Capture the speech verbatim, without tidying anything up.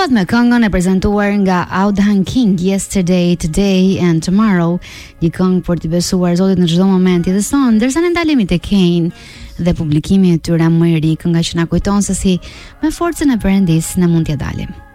Squad me këngën e prezantuar nga Audhan King, Yesterday, Today and Tomorrow, një këngë për t'i besuar Zotit në çdo moment i dhe son, ndërsa ne ndalemi te Kane dhe publikimi i tyre më i ri, kënga që na kujton se si me forcën e Perëndis ne mund t'ja dalim.